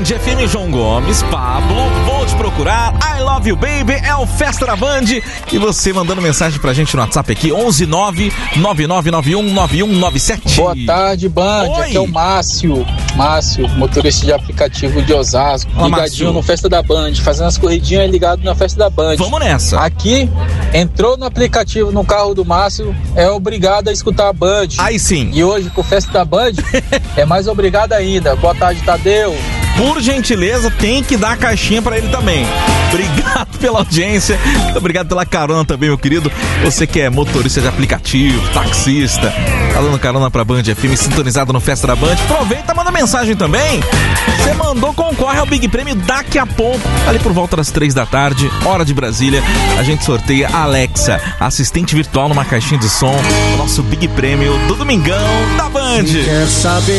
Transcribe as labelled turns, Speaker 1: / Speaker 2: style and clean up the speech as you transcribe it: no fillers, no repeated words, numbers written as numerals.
Speaker 1: FM, João Gomes, Pablo, vou te procurar, I love you baby, é o Festa da Band, e você mandando mensagem pra gente no WhatsApp aqui, 11999919197.
Speaker 2: Boa tarde, Band.
Speaker 1: Oi.
Speaker 2: Aqui é o Márcio, motorista de aplicativo de Osasco,
Speaker 1: Olá,
Speaker 2: ligadinho
Speaker 1: Márcio.
Speaker 2: no Festa da Band, fazendo as corridinhas ligado na Festa da Band.
Speaker 1: Vamos nessa.
Speaker 2: Aqui, entrou no aplicativo no carro do Márcio, é obrigado a escutar a Band.
Speaker 1: Aí sim.
Speaker 2: E hoje, com o Festa da Band, é mais obrigado ainda. Boa tarde, Tadeu.
Speaker 1: Por gentileza, tem que dar a caixinha pra ele também. Obrigado pela audiência, obrigado pela carona também, meu querido. Você que é motorista de aplicativo, taxista, tá dando carona pra Band FM, sintonizado no Festa da Band, aproveita, manda mensagem também. Você mandou, concorre ao Big Prêmio daqui a pouco, ali por volta das 3 da tarde, hora de Brasília. A gente sorteia a Alexa, assistente virtual numa caixinha de som, o nosso Big Prêmio do Domingão da Band.
Speaker 3: Quer saber?